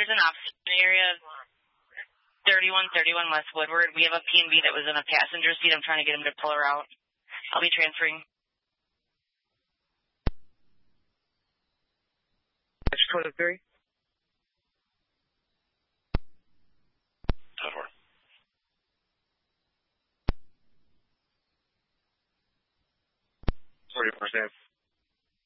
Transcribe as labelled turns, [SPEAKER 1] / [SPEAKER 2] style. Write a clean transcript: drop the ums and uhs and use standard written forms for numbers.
[SPEAKER 1] there's an option area, 3131 West Woodward. We have a P&B that was in a passenger seat. I'm trying to get him to pull her out. I'll be transferring.
[SPEAKER 2] Code 3.
[SPEAKER 3] Code 4.
[SPEAKER 2] 44 Sam.